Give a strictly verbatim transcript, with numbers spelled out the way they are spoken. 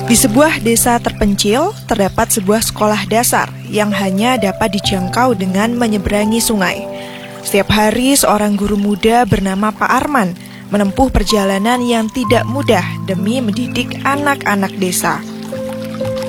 Di sebuah desa terpencil, terdapat sebuah sekolah dasar yang hanya dapat dijangkau dengan menyeberangi sungai. Setiap hari seorang guru muda bernama Pak Arman menempuh perjalanan yang tidak mudah demi mendidik anak-anak desa.